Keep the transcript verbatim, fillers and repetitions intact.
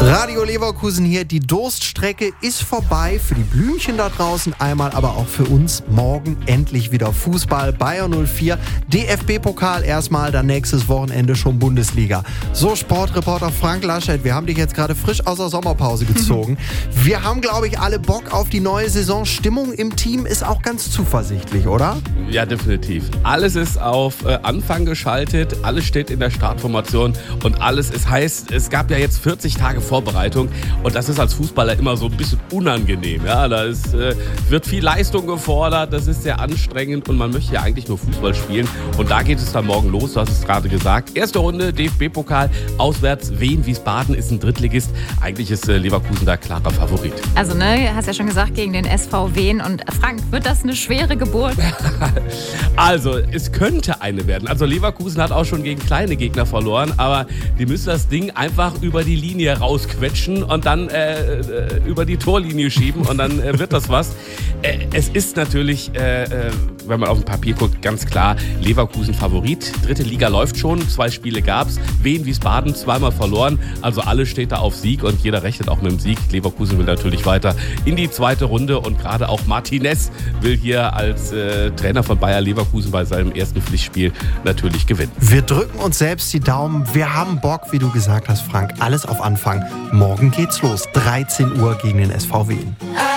Radio Leverkusen hier, die Durststrecke ist vorbei für die Blümchen da draußen einmal, aber auch für uns. Morgen endlich wieder Fußball, Bayern null vier, D F B-Pokal erstmal, dann nächstes Wochenende schon Bundesliga. So, Sportreporter Frank Laschet, wir haben dich jetzt gerade frisch aus der Sommerpause gezogen. Wir haben, glaube ich, alle Bock auf die neue Saison. Stimmung im Team ist auch ganz zuversichtlich, oder? Ja, definitiv. Alles ist auf äh, Anfang geschaltet, alles steht in der Startformation und alles ist heiß. Es gab ja jetzt vierzig Tage Vorbereitung und das ist als Fußballer immer so ein bisschen unangenehm. Ja, da ist, äh, wird viel Leistung gefordert, das ist sehr anstrengend und man möchte ja eigentlich nur Fußball spielen. Und da geht es dann morgen los, du hast es gerade gesagt. Erste Runde, D F B-Pokal, auswärts Wien, Wiesbaden ist ein Drittligist. Eigentlich ist äh, Leverkusen da klarer Favorit. Also, ne, hast ja schon gesagt, gegen den S V Wien. Und Frank, wird das eine schwere Geburt? Also, es könnte eine werden. Also, Leverkusen hat auch schon gegen kleine Gegner verloren, aber die müssen das Ding einfach über die Linie rausquetschen und dann äh, äh, über die Torlinie schieben und dann äh, wird das was. Äh, es ist natürlich, äh, äh, wenn man auf dem Papier guckt, ganz klar Leverkusen Favorit. Dritte Liga läuft schon, zwei Spiele gab's. Wien, Wiesbaden zweimal verloren, also alles steht da auf Sieg und jeder rechnet auch mit dem Sieg. Leverkusen will natürlich weiter in die zweite Runde und gerade auch Martinez will hier als äh, Trainer von Bayer Leverkusen bei seinem ersten Pflichtspiel natürlich gewinnen. Wir drücken uns selbst die Daumen. Wir haben Bock, wie du gesagt hast, Frank. Alles auf Anfang. Morgen geht's los. dreizehn Uhr gegen den S V Wien.